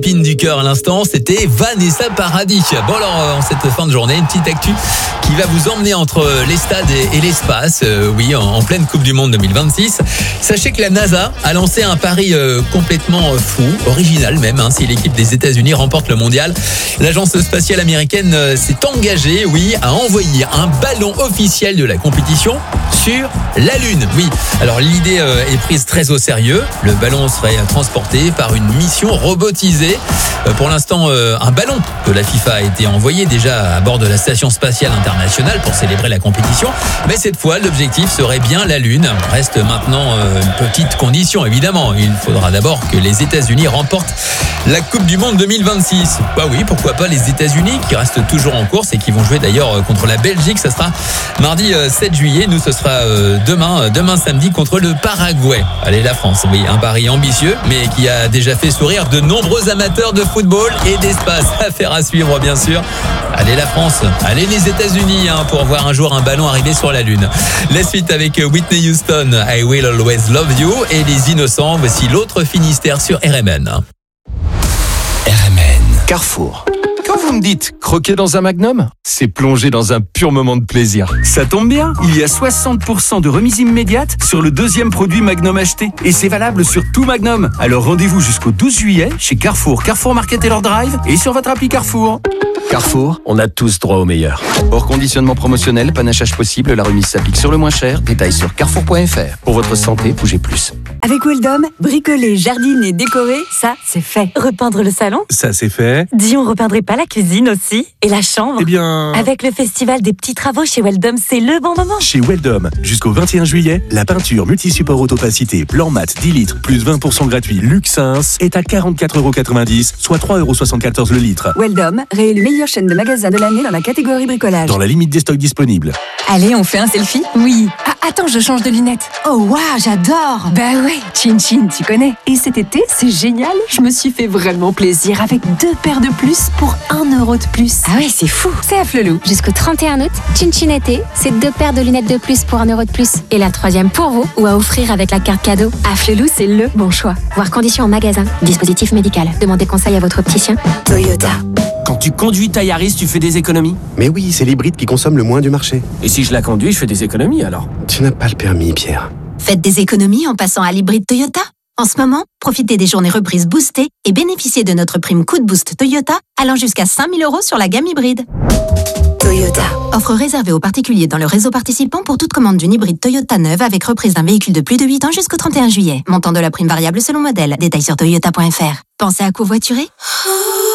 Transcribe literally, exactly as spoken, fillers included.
Pin du cœur à l'instant, c'était Vanessa Paradis. Bon alors, en cette fin de journée, une petite actu qui va vous emmener entre les stades et, et l'espace, euh, oui, en, en pleine Coupe du Monde deux mille vingt-six. Sachez que la NASA a lancé un pari euh, complètement fou, original même, hein, si l'équipe des États-Unis remporte le mondial. L'agence spatiale américaine euh, s'est engagée, oui, à envoyer un ballon officiel de la compétition sur la Lune. Oui, alors l'idée euh, est prise très au sérieux. Le ballon serait transporté par une mission robotisée. Euh, pour l'instant, euh, un ballon de la FIFA a été envoyé déjà à bord de la Station spatiale internationale pour célébrer la compétition. Mais cette fois, l'objectif serait bien la Lune. Reste maintenant euh, une petite condition, évidemment. Il faudra d'abord que les États-Unis remportent la Coupe du Monde deux mille vingt-six. Bah oui, pourquoi pas les États-Unis qui restent toujours en course et qui vont jouer d'ailleurs contre la Belgique. Ça sera mardi sept juillet. Nous, ce sera demain, demain samedi contre le Paraguay. Allez, la France, oui, un pari ambitieux, mais qui a déjà fait sourire de nombreux amateurs de football et d'espace. Affaire à suivre, bien sûr. Allez, la France, allez les États-Unis hein, pour voir un jour un ballon arriver sur la Lune. La suite avec Whitney Houston, I Will Always Love You, et les Innocents. Voici l'autre Finistère sur R M N. R M N. Carrefour. Quand vous me dites croquer dans un Magnum, c'est plonger dans un pur moment de plaisir. Ça tombe bien, il y a soixante pour cent de remise immédiate sur le deuxième produit Magnum acheté. Et c'est valable sur tout Magnum. Alors rendez-vous jusqu'au douze juillet chez Carrefour, Carrefour Market et leur Drive et sur votre appli Carrefour. Carrefour, on a tous droit au meilleur. Hors conditionnement promotionnel, panachage possible, la remise s'applique sur le moins cher. Détails sur carrefour point f r. Pour votre santé, bougez plus. Avec Weldom, bricoler, jardiner, décorer, ça, c'est fait. Repeindre le salon, ça, c'est fait. dis, on repeindrait pas la cuisine aussi? Et la chambre? Eh bien... Avec le festival des petits travaux chez Weldom, c'est le bon moment. Chez Weldom, jusqu'au vingt et un juillet, la peinture multi-support haute opacité, blanc mat dix litres, plus vingt pour cent gratuit Luxins est à quarante-quatre euros quatre-vingt-dix, soit trois euros soixante-quatorze le litre. Weldom, réélu meilleure chaîne de magasins de l'année dans la catégorie bricolage. Dans la limite des stocks disponibles. Allez, on fait un selfie? Oui. Ah, attends, je change de lunettes. Oh, waouh, j'adore. Bah ouais, Chin Chin, tu connais. Et cet été, c'est génial. Je me suis fait vraiment plaisir avec deux paires de plus pour un euro de plus. Ah ouais, c'est fou. C'est à Flelou. Jusqu'au trente et un août, Chin Chin été, c'est deux paires de lunettes de plus pour un euro de plus. Et la troisième pour vous, ou à offrir avec la carte cadeau. À Flelou, c'est le bon choix. Voir conditions en magasin. Dispositif médical. Demandez conseil à votre opticien. Toyota. Quand tu conduis ta Yaris, tu fais des économies? Mais oui, c'est l'hybride qui consomme le moins du marché. Et si je la conduis, je fais des économies alors? Tu n'as pas le permis, Pierre. Faites des économies en passant à l'hybride Toyota. En ce moment, profitez des journées reprises boostées et bénéficiez de notre prime coup de boost Toyota allant jusqu'à cinq mille euros sur la gamme hybride. Toyota. Offre réservée aux particuliers dans le réseau participant pour toute commande d'une hybride Toyota neuve avec reprise d'un véhicule de plus de huit ans jusqu'au trente et un juillet. Montant de la prime variable selon modèle. Détails sur toyota point f r. Pensez à covoiturer?